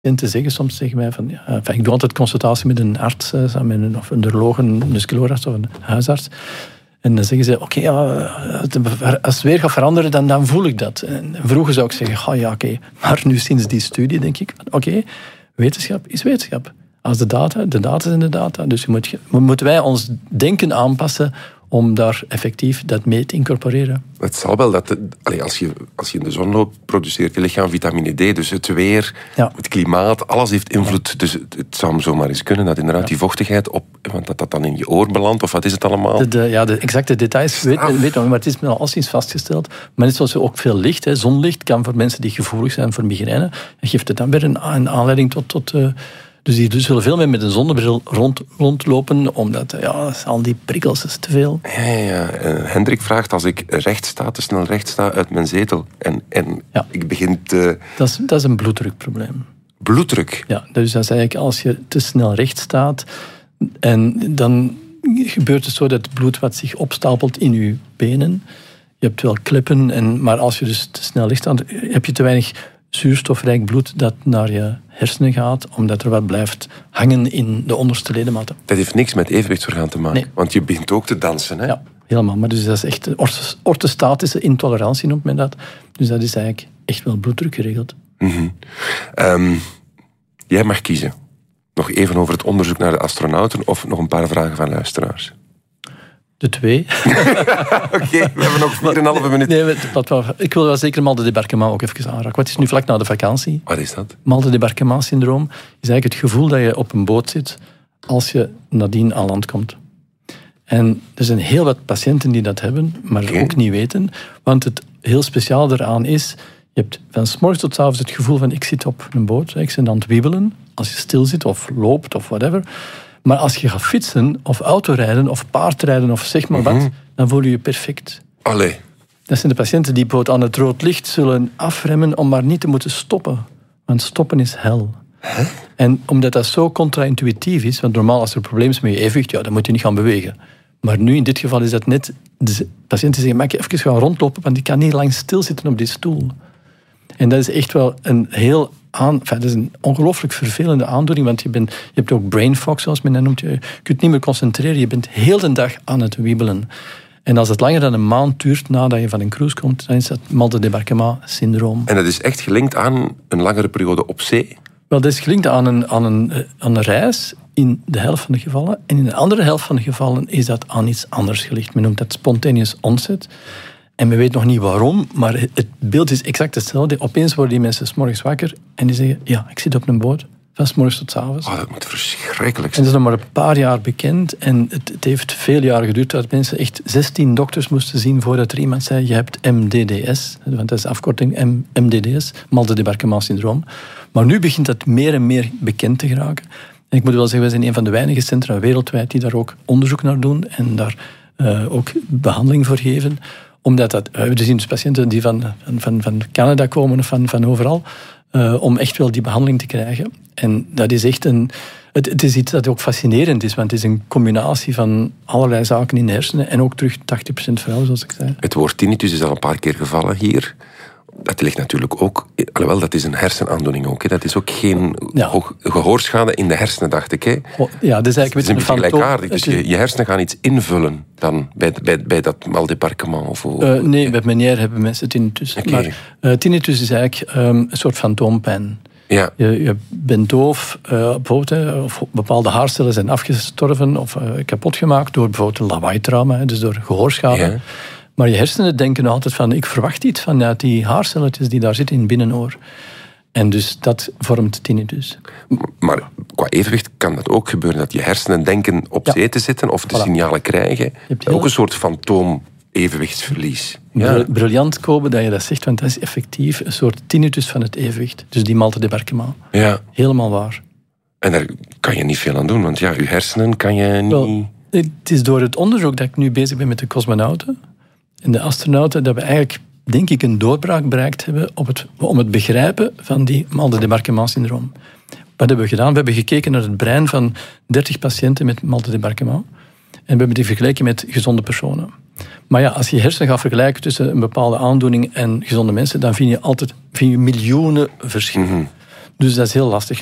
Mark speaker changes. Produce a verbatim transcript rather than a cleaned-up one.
Speaker 1: patiënten zeggen soms tegen mij van... Ja, enfin, ik doe altijd consultatie met een arts, met een, of een neuroloog, een musculoorarts of een huisarts. En dan zeggen ze, oké, okay, ja, als het weer gaat veranderen, dan, dan voel ik dat. En vroeger zou ik zeggen, oh ja, oké. Okay. Maar nu sinds die studie denk ik, oké, okay, wetenschap is wetenschap. Als de data, de data zijn de data. Dus moet, moeten wij ons denken aanpassen om daar effectief dat mee te incorporeren.
Speaker 2: Het zal wel dat... De, allee, als, je, als je in de zon loopt, produceert je lichaam vitamine D. Dus het weer, ja. het klimaat, alles heeft invloed. Ja. Dus het, het zou zomaar eens kunnen dat inderdaad ja. die vochtigheid op... Want dat dat dan in je oor belandt, of wat is het allemaal?
Speaker 1: De, de, ja, de exacte details weet ik niet, maar het is al sinds vastgesteld. Maar net zoals ook veel licht, hè, zonlicht kan voor mensen die gevoelig zijn voor migraine, geeft het dan weer een, een aanleiding tot... tot uh, Dus die zullen veel meer met een zonnebril rond, rondlopen, omdat ja, al die prikkels is te veel.
Speaker 2: Ja, ja, ja. Uh, Hendrik vraagt, als ik recht sta, te snel recht sta uit mijn zetel en, en ja. ik begin te...
Speaker 1: Dat is, dat is een bloeddrukprobleem.
Speaker 2: Bloeddruk?
Speaker 1: Ja, dus dat is eigenlijk als je te snel recht staat en dan gebeurt het zo dat het bloed wat zich opstapelt in je benen. Je hebt wel klippen, en, maar als je dus te snel recht staat, heb je te weinig... zuurstofrijk bloed dat naar je hersenen gaat, omdat er wat blijft hangen in de onderste ledematen.
Speaker 2: Dat heeft niks met evenwichtsorgaan te maken,
Speaker 1: nee.
Speaker 2: want je begint ook te dansen. Hè?
Speaker 1: Ja, helemaal. Maar dus dat is echt orthostatische intolerantie, noemt men dat. Dus dat is eigenlijk echt wel bloeddruk geregeld.
Speaker 2: Mm-hmm. Um, jij mag kiezen. Nog even over het onderzoek naar de astronauten of nog een paar vragen van luisteraars.
Speaker 1: De twee.
Speaker 2: Oké, okay, we hebben nog vier en een halve minuut.
Speaker 1: Nee, ik wil wel zeker Mal de Débarquement ook even aanraken. Wat is nu vlak na de vakantie?
Speaker 2: Wat is dat?
Speaker 1: Mal de Débarquement syndroom is eigenlijk het gevoel dat je op een boot zit als je nadien aan land komt. En er zijn heel wat patiënten die dat hebben, maar okay. ook niet weten. Want het heel speciaal eraan is, je hebt van 's morgens tot 's avonds het gevoel van ik zit op een boot, ik ben aan het wiebelen, als je stil zit of loopt of whatever. Maar als je gaat fietsen, of autorijden, of paardrijden, of zeg maar
Speaker 2: mm-hmm.
Speaker 1: wat, dan voel je je perfect.
Speaker 2: Allee.
Speaker 1: Dat zijn de patiënten die bijvoorbeeld aan het rood licht zullen afremmen om maar niet te moeten stoppen. Want stoppen is hel.
Speaker 2: Huh?
Speaker 1: En omdat dat zo contra-intuïtief is, want normaal als er een probleem is met je evenwicht, ja, dan moet je niet gaan bewegen. Maar nu, in dit geval, is dat net... De patiënten zeggen, mag ik even gaan rondlopen, want ik kan niet lang stilzitten op die stoel. En dat is echt wel een heel... Aan, enfin, dat is een ongelooflijk vervelende aandoening, want je, bent, je hebt ook brain fog, zoals men dat noemt. Je kunt niet meer concentreren, je bent heel de dag aan het wiebelen. En als het langer dan een maand duurt nadat je van een cruise komt, dan is dat Mal de Débarquement syndroom.
Speaker 2: En dat is echt gelinkt aan een langere periode op zee?
Speaker 1: Wel, dat is gelinkt aan een, aan een, aan een reis in de helft van de gevallen. En in de andere helft van de gevallen is dat aan iets anders gelegd. Men noemt dat spontaneous onset. En men weet nog niet waarom, maar het beeld is exact hetzelfde. Opeens worden die mensen 's morgens wakker en die zeggen, ja, ik zit op een boot, van 's morgens tot 's avonds.
Speaker 2: Oh, dat moet verschrikkelijk
Speaker 1: zijn. En dat
Speaker 2: is
Speaker 1: nog maar een paar jaar bekend. En het, het heeft veel jaren geduurd dat mensen echt zestien dokters moesten zien voordat er iemand zei, je hebt M D D S. Want dat is de afkorting M D D S, Mal de Débarquement syndroom. Maar nu begint dat meer en meer bekend te geraken. En ik moet wel zeggen, wij zijn een van de weinige centra wereldwijd die daar ook onderzoek naar doen en daar uh, ook behandeling voor geven. Omdat dat, we zien dus patiënten die van, van, van Canada komen of van, van overal, uh, om echt wel die behandeling te krijgen. En dat is echt een... Het, het is iets dat ook fascinerend is, want het is een combinatie van allerlei zaken in de hersenen en ook terug tachtig procent vrouwen, zoals ik zei.
Speaker 2: Het woord tinnitus is al een paar keer gevallen hier. Dat ligt natuurlijk ook... Alhoewel, dat is een hersenaandoening ook. Hè. Dat is ook geen ja. ho- gehoorschade in de hersenen, dacht ik. Hè.
Speaker 1: Ja, dat is eigenlijk
Speaker 2: het is een beetje gelijkaardig. Dus je, je hersenen gaan iets invullen dan bij, bij, bij dat Mal de Débarquement. Of,
Speaker 1: uh, nee, bij meneer hebben mensen tinnitus.
Speaker 2: Okay.
Speaker 1: Maar uh, tinnitus is eigenlijk um, een soort fantoompijn.
Speaker 2: Ja.
Speaker 1: Je, je bent doof, uh, bijvoorbeeld, of bepaalde haarcellen zijn afgestorven of uh, kapot gemaakt door bijvoorbeeld een lawaaitrauma, dus door gehoorschade. Ja. Maar je hersenen denken altijd van, ik verwacht iets vanuit die haarcelletjes die daar zitten in het binnenoor. En dus dat vormt tinnitus.
Speaker 2: Maar qua evenwicht kan dat ook gebeuren, dat je hersenen denken op ja. zee te zitten of de voilà. signalen krijgen. Heel... Ook een soort fantoom evenwichtsverlies.
Speaker 1: Ja. Briljant, Kobe, dat je dat zegt, want dat is effectief een soort tinnitus van het evenwicht. Dus die Mal de Débarquement.
Speaker 2: Ja.
Speaker 1: Helemaal waar.
Speaker 2: En daar kan je niet veel aan doen, want ja, je hersenen kan je niet...
Speaker 1: Wel, het is door het onderzoek dat ik nu bezig ben met de cosmonauten en de astronauten, dat we eigenlijk, denk ik, een doorbraak bereikt hebben op het, om het begrijpen van die Mal de Débarquement syndroom. Wat hebben we gedaan? We hebben gekeken naar het brein van dertig patiënten met Mal de Débarquement. En we hebben die vergeleken met gezonde personen. Maar ja, als je hersenen gaat vergelijken tussen een bepaalde aandoening en gezonde mensen, dan vind je altijd vind je miljoenen verschillen. Mm-hmm. Dus dat is heel lastig.